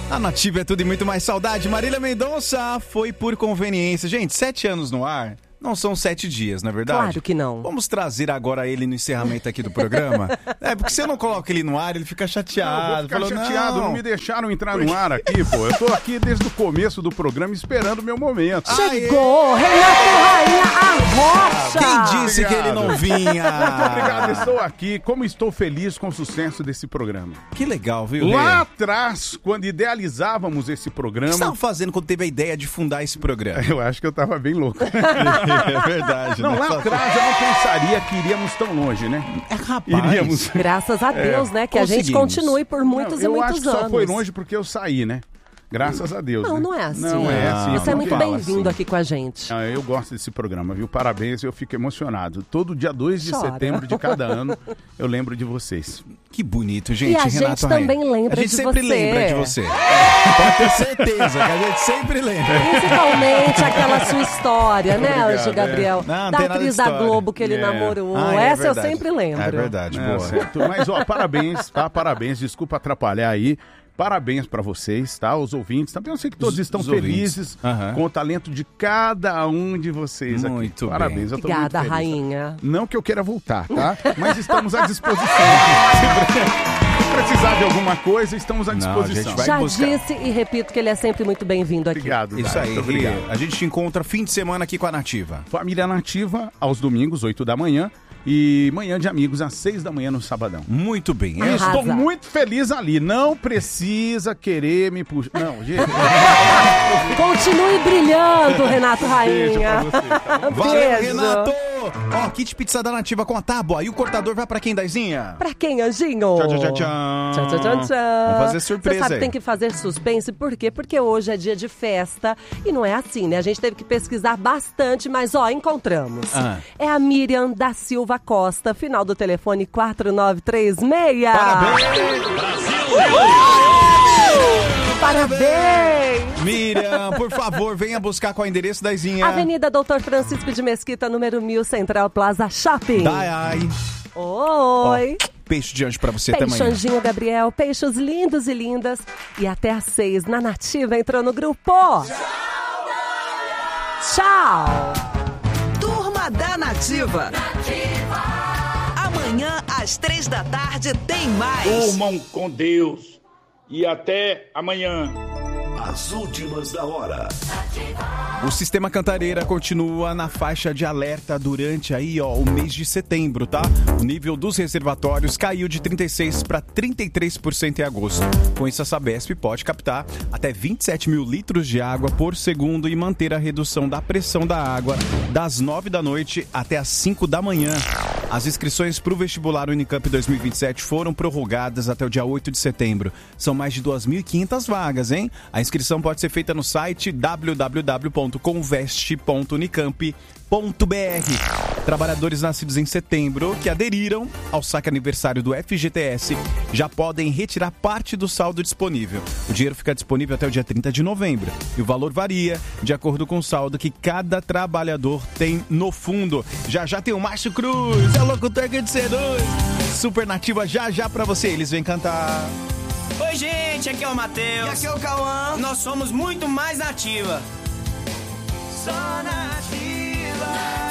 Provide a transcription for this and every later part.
A Nativa é tudo e muito mais saudade. Marília Mendonça foi por conveniência. Gente, 7 anos no ar não são 7 dias, não é verdade? Claro que não. Vamos trazer agora ele no encerramento aqui do programa. Porque se eu não coloco ele no ar, ele fica chateado. Eu vou ficar chateado, não me deixaram entrar no ar aqui, pô. Eu tô aqui desde o começo do programa esperando o meu momento. Chegou, Renato Rainha, a rocha! Quem disse que ele não vinha? Muito obrigado, estou aqui. Como estou feliz com o sucesso desse programa. Que legal, viu? Lá atrás, quando idealizávamos esse programa... O que você estava fazendo quando teve a ideia de fundar esse programa? Eu acho que eu tava bem louco. É verdade. Não, lá atrás eu não pensaria que iríamos tão longe, né? Rapaz. Iríamos. Graças a Deus, né? Que a gente continue por muitos e muitos anos. Eu acho que só foi longe porque eu saí, né? Graças a Deus. Não, né? não é assim. Não é assim. Você é muito bem-vindo assim. aqui com a gente. Eu gosto desse programa, viu? Parabéns, eu fico emocionado. Todo dia 2 de setembro de cada ano eu lembro de vocês. Que bonito, gente. E a gente também lembra de você. A gente sempre lembra de você. Pode ter certeza que a gente sempre lembra. Principalmente aquela sua história, né, Anjo Gabriel? Não, da atriz da Globo que ele namorou. Essa eu sempre lembro. É verdade, boa. Certo. Mas, ó, parabéns, tá? Parabéns. Desculpa atrapalhar aí. Parabéns pra vocês, tá? Os ouvintes. Também eu sei que todos estão felizes com o talento de cada um de vocês aqui. Muito parabéns, eu tô Obrigada, muito feliz. rainha. Não que eu queira voltar, tá? Mas estamos à disposição. Se precisar de alguma coisa, estamos à disposição. Não, já disse e repito que ele é sempre muito bem-vindo aqui. Obrigado. Isso aí, obrigado. A gente te encontra fim de semana aqui com a Nativa. Família Nativa, aos domingos, 8 da manhã. E Manhã de Amigos, às 6 da manhã no sabadão. Muito bem. Eu estou muito feliz ali. Não precisa querer me puxar. Não, gente. Continue brilhando, Renato Rainha. Beijo pra você, tá bom? Valeu, Renato. Ó, kit pizza da Nativa com a tábua. E o cortador vai pra quem, Daizinha? Pra quem, Anjinho? Tchau, tchau, tchau, tchau. Tchau, tchau, tchau, tchau. Vamos fazer surpresa. Você sabe, aí. tem que fazer suspense. Por quê? Porque hoje é dia de festa. E não é assim, né? A gente teve que pesquisar bastante, mas ó, encontramos. É a Miriam da Silva Costa, final do telefone 4936. Parabéns, Brasil! Parabéns! Miriam, por favor, venha buscar qual é o endereço, Daizinha. Avenida Doutor Francisco de Mesquita, número 1000, Central Plaza Shopping. Dai. Oi. Ó, peixe de anjo pra você até amanhã. Peixe Anjinho Gabriel, peixes lindos e lindas. E até às 6 na Nativa entrou no grupo. Tchau. Turma da Nativa. Amanhã, às 3 da tarde, tem mais. Durmam com Deus. E até amanhã. As últimas da hora. O Sistema Cantareira continua na faixa de alerta durante aí, ó, o mês de setembro, tá? O nível dos reservatórios caiu de 36% para 33% em agosto. Com isso, a Sabesp pode captar até 27 mil litros de água por segundo e manter a redução da pressão da água das 9 da noite até as 5 da manhã. As inscrições para o vestibular Unicamp 2027 foram prorrogadas até o dia 8 de setembro. São mais de 2.500 vagas, hein? A inscrição pode ser feita no site www.conveste.unicamp.br. Trabalhadores nascidos em setembro que aderiram ao saque aniversário do FGTS já podem retirar parte do saldo disponível. O dinheiro fica disponível até o dia 30 de novembro e o valor varia de acordo com o saldo que cada trabalhador tem no fundo. Já tem o Márcio Cruz, é o locutor que de seduz. Super Nativa já pra você, eles vêm cantar. Oi, gente, aqui é o Matheus. E aqui é o Cauã. Nós somos muito mais Nativa. Só Nativa.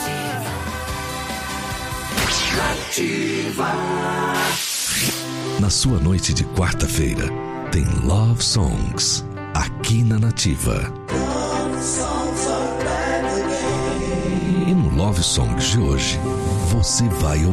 Nativa. Na sua noite de quarta-feira, tem Love Songs aqui na Nativa. E no Love Songs de hoje, você vai ouvir